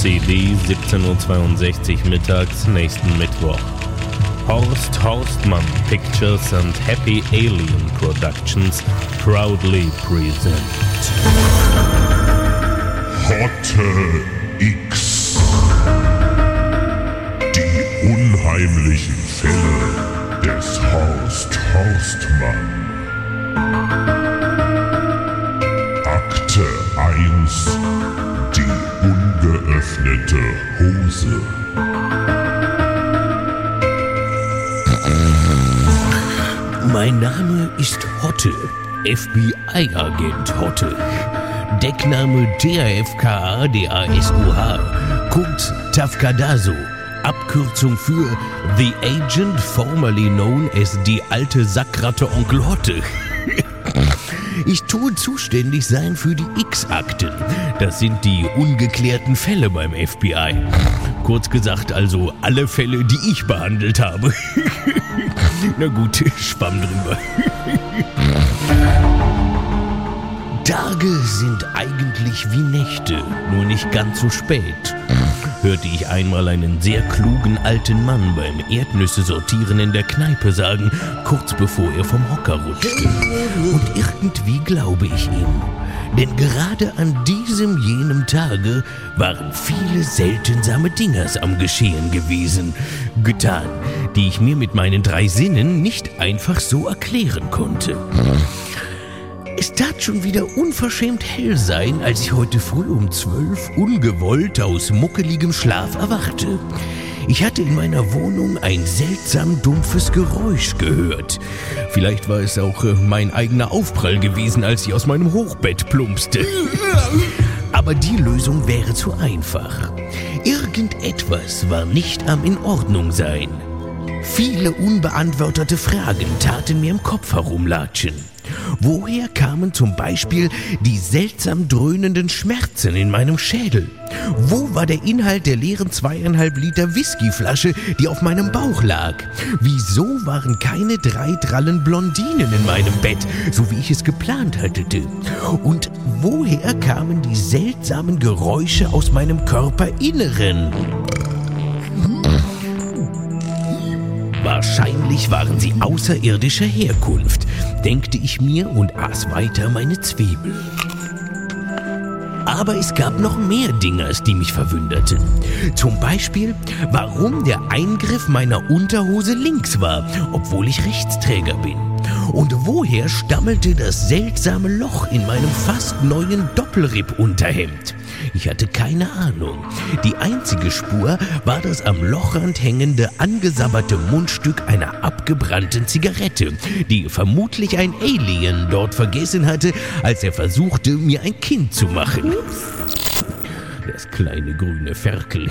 CD 17:62 Uhr mittags nächsten Mittwoch. Horst Horstmann Pictures and Happy Alien Productions proudly present Hotte X. Die unheimlichen Fälle des Horst Horstmann. Akte 1. Die ungeöffnete Hose. Mein Name ist Hotte, FBI-Agent Hotte. Deckname TAFKA DASUH, kurz Tafkadaso, Abkürzung für The Agent formerly known as die alte Sackratte Onkel Hotte. Ich tue zuständig sein für die X-Akten. Das sind die ungeklärten Fälle beim FBI. Kurz gesagt also alle Fälle, die ich behandelt habe. Na gut, schwamm drüber. Tage sind eigentlich wie Nächte, nur nicht ganz so spät. Hörte ich einmal einen sehr klugen alten Mann beim Erdnüsse sortieren in der Kneipe sagen, kurz bevor er vom Hocker rutschte. Und irgendwie glaube ich ihm. Denn gerade an diesem jenem Tage waren viele seltsame Dingers am Geschehen gewesen, getan, die ich mir mit meinen 3 Sinnen nicht einfach so erklären konnte. Es tat schon wieder unverschämt hell sein, als ich heute früh um 12 ungewollt aus muckeligem Schlaf erwachte. Ich hatte in meiner Wohnung ein seltsam dumpfes Geräusch gehört. Vielleicht war es auch mein eigener Aufprall gewesen, als ich aus meinem Hochbett plumpste. Aber die Lösung wäre zu einfach. Irgendetwas war nicht am in Ordnung sein. Viele unbeantwortete Fragen taten mir im Kopf herumlatschen. Woher kamen zum Beispiel die seltsam dröhnenden Schmerzen in meinem Schädel? Wo war der Inhalt der leeren 2,5 Liter Whiskyflasche, die auf meinem Bauch lag? Wieso waren keine 3 drallen Blondinen in meinem Bett, so wie ich es geplant hatte? Und woher kamen die seltsamen Geräusche aus meinem Körperinneren? Wahrscheinlich waren sie außerirdischer Herkunft, denkte ich mir und aß weiter meine Zwiebel. Aber es gab noch mehr Dingers, die mich verwunderten. Zum Beispiel, warum der Eingriff meiner Unterhose links war, obwohl ich Rechtsträger bin. Und woher stammelte das seltsame Loch in meinem fast neuen Doppelripp-Unterhemd? Ich hatte keine Ahnung. Die einzige Spur war das am Lochrand hängende, angesabberte Mundstück einer abgebrannten Zigarette, die vermutlich ein Alien dort vergessen hatte, als er versuchte, mir ein Kind zu machen. Das kleine grüne Ferkel.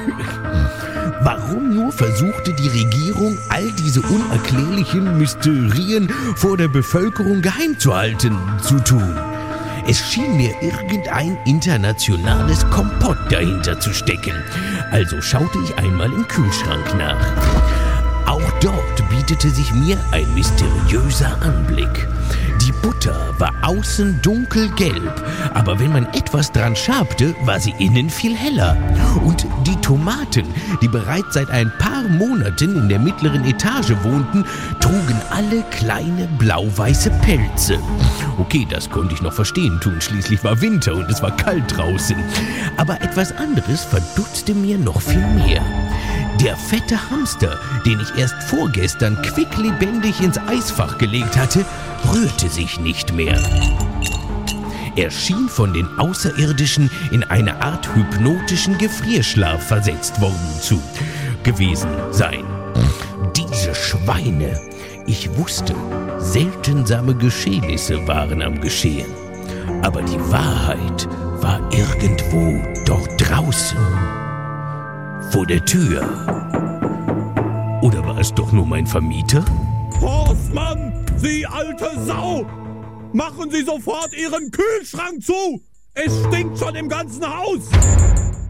Warum nur versuchte die Regierung, all diese unerklärlichen Mysterien vor der Bevölkerung geheim zu halten, zu tun? Es schien mir irgendein internationales Komplott dahinter zu stecken. Also schaute ich einmal im Kühlschrank nach. Auch dort bietete sich mir ein mysteriöser Anblick. Die Butter war außen dunkelgelb, aber wenn man etwas dran schabte, war sie innen viel heller. Und die Tomaten, die bereits seit ein paar Monaten in der mittleren Etage wohnten, trugen alle kleine blau-weiße Pelze. Okay, das konnte ich noch verstehen tun, schließlich war Winter und es war kalt draußen. Aber etwas anderes verdutzte mir noch viel mehr. Der fette Hamster, den ich erst vorgestern quicklebendig ins Eisfach gelegt hatte, rührte sich nicht mehr. Er schien von den Außerirdischen in eine Art hypnotischen Gefrierschlaf versetzt worden gewesen sein. Diese Schweine! Ich wusste, seltsame Geschehnisse waren am Geschehen. Aber die Wahrheit war irgendwo dort draußen. Vor der Tür. Oder war es doch nur mein Vermieter? Horstmann, Sie alte Sau! Machen Sie sofort Ihren Kühlschrank zu! Es stinkt schon im ganzen Haus!